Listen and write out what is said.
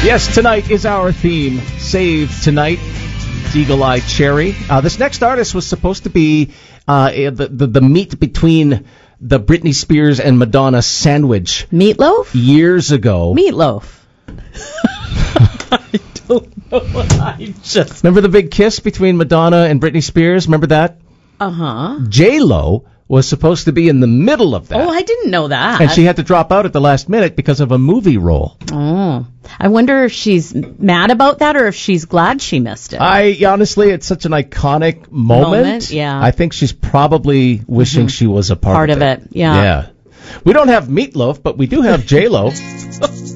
Yes, tonight is our theme. Save Tonight. Eagle Eye Cherry. This next artist was supposed to be the meat between the Britney Spears and Madonna sandwich. Meatloaf? Years ago. Meatloaf. I don't know. Remember the big kiss between Madonna and Britney Spears? Remember that? Uh-huh. J-Lo was supposed to be in the middle of that. Oh, I didn't know that. And she had to drop out at the last minute because of a movie role. Oh. I wonder if she's mad about that or if she's glad she missed it. Honestly, it's such an iconic moment. Yeah. I think she's probably wishing she was a part of it. Yeah. We don't have Meatloaf, but we do have J-Lo.